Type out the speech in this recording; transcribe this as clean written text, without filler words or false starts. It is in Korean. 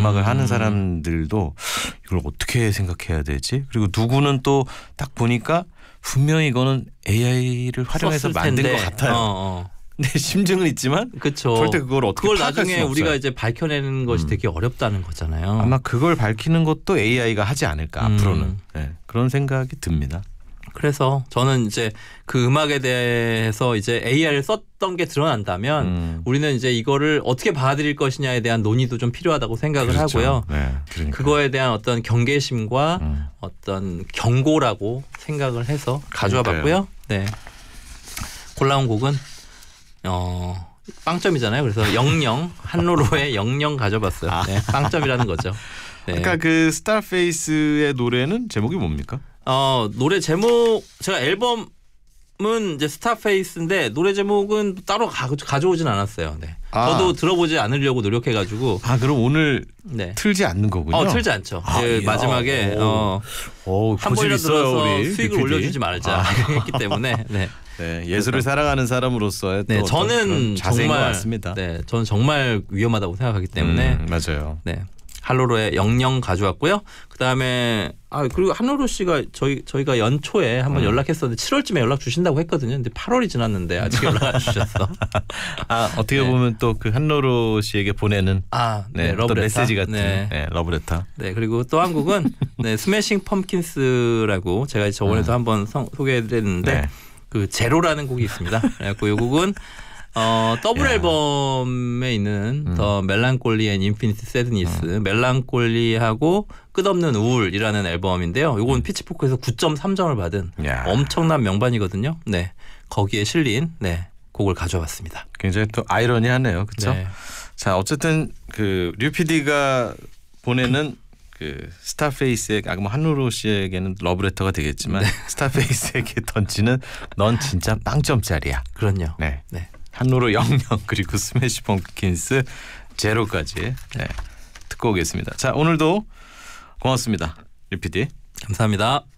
음악을 하는 사람들도 이걸 어떻게 생각해야 되지? 그리고 누구는 또 딱 보니까 분명히 이거는 AI를 활용해서 만든 것 같아요. 근데 심증은 있지만 그쵸. 절대 그걸 어떻게 그걸 파악할 나중에 수는 우리가 없어요. 이제 밝혀내는 것이 되게 어렵다는 거잖아요. 아마 그걸 밝히는 것도 AI가 하지 않을까 앞으로는. 네, 그런 생각이 듭니다. 그래서 저는 이제 그 음악에 대해서 이제 AI를 썼던 게 드러난다면 우리는 이제 이거를 어떻게 받아들일 것이냐에 대한 논의도 좀 필요하다고 생각을 그렇죠. 하고요. 네, 그러니까요. 그거에 대한 어떤 경계심과 어떤 경고라고 생각을 해서 가져와 봤고요. 네. 골라온 곡은 빵점이잖아요. 그래서 00 한로로의 00 가져봤어요. 네, 빵점이라는 거죠. 네. 그러니까 그 스타페이스의 노래는 제목이 뭡니까? 노래 제목 제가 앨범은 이제 스타페이스인데 노래 제목은 따로 가져오진 않았어요. 네. 저도 들어보지 않으려고 노력해가지고. 그럼 오늘 네. 틀지 않는 거군요. 틀지 않죠. 네, 마지막에 한 번이라도 들어서 수익을 올려주지 말자 했기 때문에. 네. 네, 예술을 사랑하는 사람으로서의 네, 또 저는 자세인 정말 것 같습니다. 네, 저는 정말 위험하다고 생각하기 때문에 맞아요. 네, 할로로의 00 가져왔고요. 그 다음에 그리고 한로로 씨가 저희가 연초에 한번 연락했었는데 7월쯤에 연락 주신다고 했거든요. 근데 8월이 지났는데 아직 연락 안 주셨어. 어떻게 보면 또 그 한로로 씨에게 보내는 러브레터. 또 메시지 같은 네. 러브레터. 네, 그리고 또 한 곡은 스매싱 펌킨스라고 제가 저번에도 한번 소개해드렸는데. 네. 그 제로라는 곡이 있습니다. 그래서 이 곡은 더블 앨범에 있는 더 멜랑콜리 앤 인피니티 새드니스 멜랑콜리하고 끝없는 우울이라는 앨범인데요. 이건 피치포크에서 9.3점을 받은 엄청난 명반이거든요. 네, 거기에 실린 곡을 가져왔습니다. 굉장히 또 아이러니하네요, 그렇죠? 네. 자, 어쨌든 그 류 PD가 보내는 그 스타페이스에게 뭐 한루로 씨에게는 러브레터가 되겠지만 스타페이스에게 던지는 넌 진짜 빵점짜리야. 그럼요. 네. 한루로 00 그리고 스매시 펌킨스 제로까지 듣고 오겠습니다. 자, 오늘도 고맙습니다, 류 PD. 감사합니다.